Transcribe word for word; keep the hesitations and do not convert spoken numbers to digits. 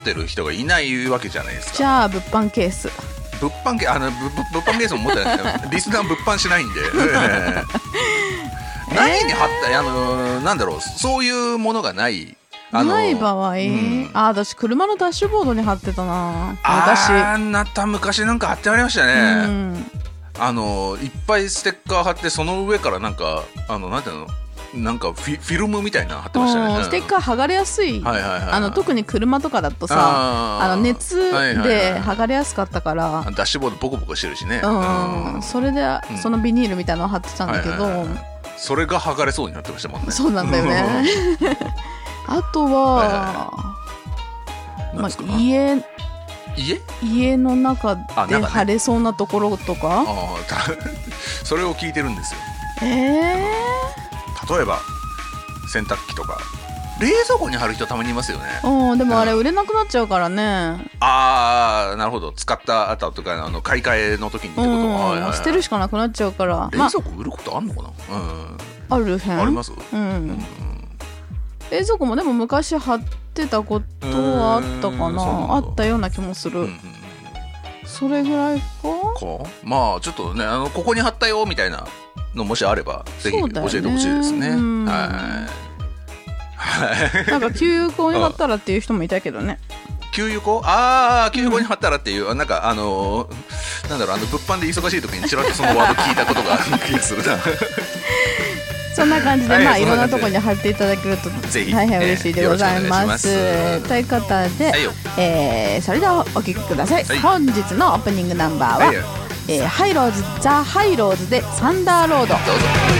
ってる人がいないわけじゃないですか。 じゃあ物販ケース、 物販ケあの物販ケースも持ってないですよ。リスナー物販しないんで、えー、何に貼った、あのなんだろう、そういうものがないあのない場合、うん、あ、私車のダッシュボードに貼ってたな昔。 あなた昔なんか貼ってありましたね、うん、あのいっぱいステッカー貼って、その上からなんかあのなんていうの、なんかフ ィ, フィルムみたいなの貼ってましたね。 ステッカー剥がれやすい、はいはいはい、あの特に車とかだとさ、ああの熱で剥がれやすかったから、はいはいはい、 ダッシュボードボコボコしてるしね、 うんうん、それでそのビニールみたいなのを貼ってたんだけど、はいはいはい、 それが剥がれそうになってましたもんね。 そうなんだよねあとは、はいはい、まあ、家家家の中で貼れそうなところとか、 あ、ね、それを聞いてるんですよ。 えー、 例えば洗濯機とか冷蔵庫に貼る人たまにいますよね。 うん、でもあれ売れなくなっちゃうからね、うん、 あーなるほど、使った後とかあの買い替えの時にってこと、うんはいはいはい、 捨てるしかなくなっちゃうから。 冷蔵庫売ることあんのかな、まあ、うん、あるへんあります、 うんうん、冷蔵庫もでも昔貼ってたことはあったかな、あったような気もする、うんうん、それぐらいかか。まあちょっとね、あのここに貼ったよみたいなのもしあればぜひ教えてほしいですね。はいなんか給油口に貼ったらっていう人もいたけどね。 給油口、ああ給油口に貼ったらっていう、うん、なんかあのー、なんだろう、あの物販で忙しい時にちらっとそのワード聞いたことがある気がするなそんな感じで、はい、まあいろんなところに貼っていただけると大変嬉しいでございます、えー、ということで、はいえー、それではお聴きください、はい、本日のオープニングナンバーは、はいえー、ハイローズザ・ハイローズでサンダーロード。どうぞ。